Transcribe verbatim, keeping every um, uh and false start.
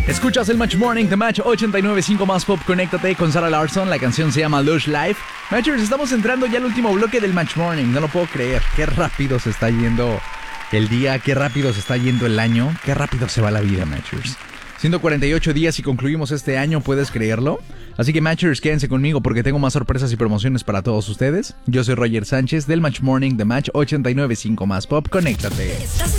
Escuchas el Match Morning de Match ochenta y nueve punto cinco más Pop. Conéctate con Sarah Larson. La canción se llama Lush Life. Matchers, estamos entrando ya al último bloque del Match Morning. No lo puedo creer. Qué rápido se está yendo el día. Qué rápido se está yendo el año. Qué rápido se va la vida, Matchers. ciento cuarenta y ocho días y concluimos este año, ¿puedes creerlo? Así que Matchers, quédense conmigo porque tengo más sorpresas y promociones para todos ustedes. Yo soy Roger Sánchez del Match Morning de Match ochenta y nueve punto cinco más Pop. Conéctate. Estás